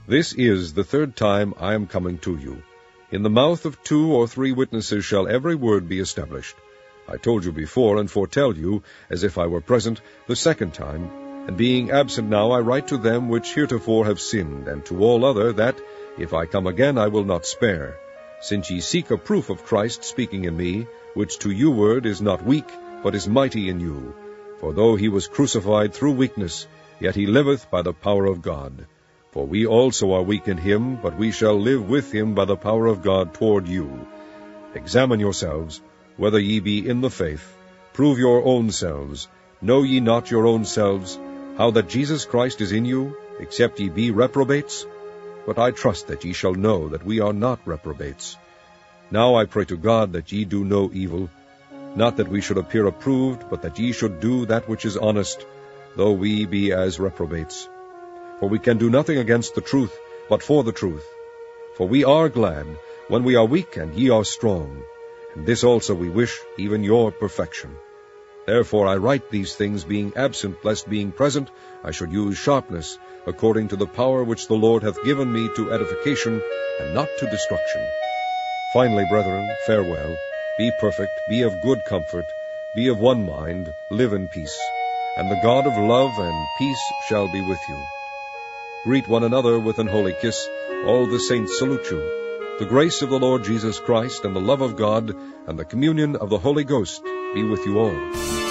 This is the third time I am coming to you. In the mouth of 2 or 3 witnesses shall every word be established. I told you before, and foretell you, as if I were present, the second time, and being absent now, I write to them which heretofore have sinned, and to all other, that, if I come again, I will not spare. Since ye seek a proof of Christ speaking in me, which to you word is not weak, but is mighty in you. For though he was crucified through weakness, yet he liveth by the power of God. For we also are weak in him, but we shall live with him by the power of God toward you. Examine yourselves, whether ye be in the faith. Prove your own selves. Know ye not your own selves, how that Jesus Christ is in you, except ye be reprobates? But I trust that ye shall know that we are not reprobates. Now I pray to God that ye do no evil, not that we should appear approved, but that ye should do that which is honest, though we be as reprobates. For we can do nothing against the truth, but for the truth. For we are glad when we are weak, and ye are strong. And this also we wish, even your perfection. Therefore I write these things, being absent, lest being present I should use sharpness, according to the power which the Lord hath given me to edification, and not to destruction. Finally, brethren, farewell. Be perfect, be of good comfort, be of one mind, live in peace. And the God of love and peace shall be with you. Greet one another with an holy kiss. All the saints salute you. The grace of the Lord Jesus Christ, and the love of God, and the communion of the Holy Ghost be with you all.